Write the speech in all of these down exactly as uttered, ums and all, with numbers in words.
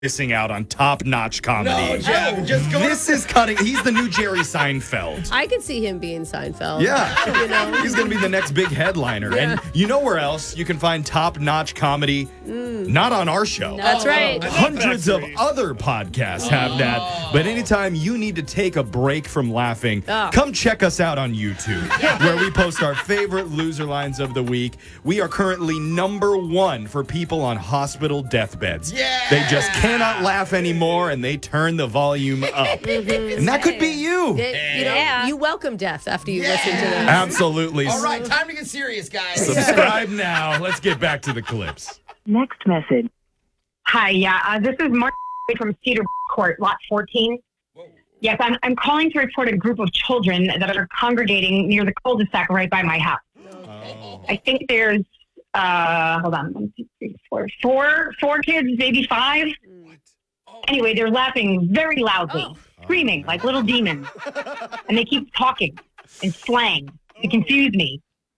missing out on top-notch comedy. No, Jeff, just go. This is cutting. He's the new Jerry Seinfeld. I could see him being Seinfeld. Yeah. You know? He's going to be the next big headliner. Yeah. And you know where else you can find top-notch comedy? Mm. Not on our show. That's right. Hundreds of other podcasts have that. But anytime you need to take a break from laughing, Oh. come check us out on YouTube, where we post our favorite loser lines of the week. We are currently number one for people on hospital deathbeds. Yeah. They just cannot laugh anymore, and they turn the volume up. Mm-hmm. And that could be you. It- you know, Yeah. you welcome death after you Yeah. listen to this. Absolutely. All right, time to get serious, guys. Subscribe now. Let's get back to the clips. Next message. Hi, yeah, uh, this is Mark from Cedar Court, lot fourteen. Yes, I'm, I'm calling to report a group of children that are congregating near the cul-de-sac right by my house. Oh. I think there's, uh, hold on, one, two, three, four, four, four kids, maybe five. Anyway, they're laughing very loudly, Oh. screaming like little demons. And they keep talking in slang to confuse me.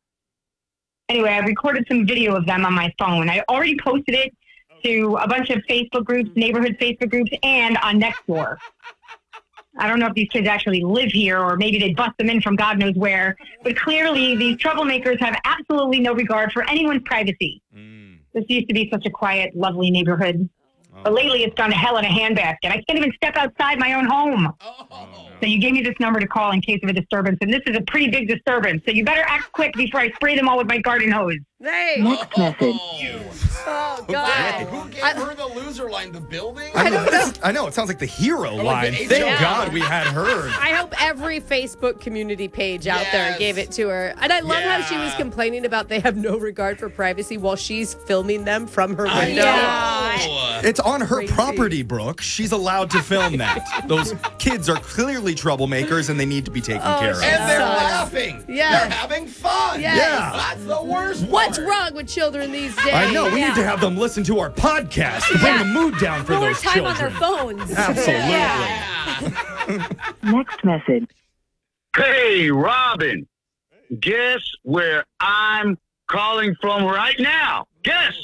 Anyway, I recorded some video of them on my phone. I already posted it to a bunch of Facebook groups, neighborhood Facebook groups, and on Nextdoor. I don't know if these kids actually live here or maybe they bust them in from God knows where, but clearly these troublemakers have absolutely no regard for anyone's privacy. Mm. This used to be such a quiet, lovely neighborhood. But lately it's gone to hell in a handbasket. I can't even step outside my own home. Oh. So you gave me this number to call in case of a disturbance, and this is a pretty big disturbance. So you better act quick before I spray them all with my garden hose. Hey. Next message. Oh, God. Hey, who gave I- her the loser line? The building? I know, this- I know. It sounds like the hero like line. the H Thank O. God we had her. I hope every Facebook community page out there Yes. gave it to her. And I love how she was Yeah. complaining about they have no regard for privacy while she's filming them from her I window. know. It's on her Crazy. property, Brooke. She's allowed to film that. Those kids are clearly troublemakers, and they need to be taken Oh, care of. she's And they're Son. laughing. Yeah. They're having fun. Yes. Yeah. That's the worst What's part. wrong with children these days? I know. We Yeah. need to have them listen to our podcast to bring Yeah. the mood down for More those time children. on their phones. Absolutely. Yeah. Next message. Hey, Robin, guess where I'm calling from right now? Guess.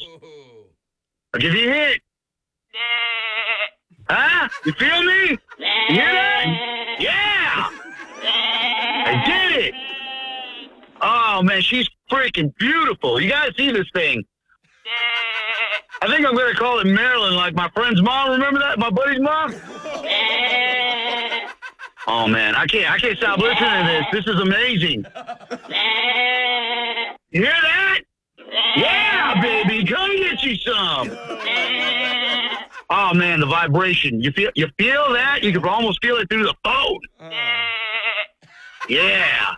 I'll give you a hint. Huh? You feel me? You hear that? Yeah! I did it! Oh, man, she's freaking beautiful. You gotta see this thing. I think I'm gonna call it Marilyn, like my friend's mom. Remember that? My buddy's mom? Oh, man, I can't, I can't stop listening to this. This is amazing. You hear that? Yeah, baby, come get you some. Oh man, the vibration. You feel you feel that? You can almost feel it through the phone. Yeah.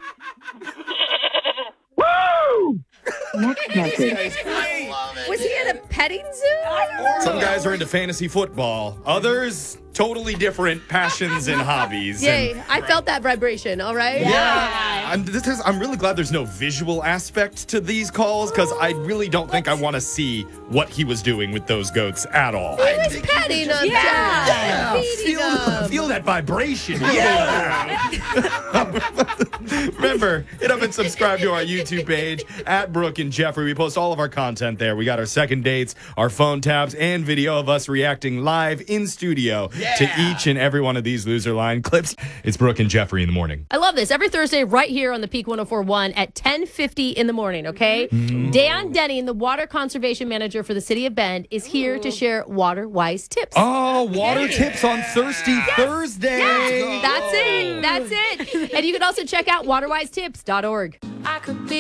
Woo! Next message. I love it. Was he at a petting zoo? Some guys are into fantasy football. Others, totally different passions and hobbies. Yay. And I felt that vibration, all right? yeah, I'm, this is, I'm really glad there's no visual aspect to these calls because I really don't think I want to see what he was doing with those goats at all. He was think he petting was them, just- Jeff. Yeah, Feeding feel, them. feel that vibration. Yeah. Remember, hit up and subscribe to our YouTube page at Brooke and Jeffrey. We post all of our content there. We got our second dates, our phone taps, and video of us reacting live in studio Yeah. to each and every one of these loser line clips. It's Brooke and Jeffrey in the morning. I love this. Every Thursday, right here on the Peak one oh four point one at ten fifty in the morning, okay? Dan Denning, the water conservation manager for the city of Bend, is here to share water-wise tips. Oh, water tips on Thirsty Thursday. That's it. That's it. And you can also check out water wise tips dot org. I could be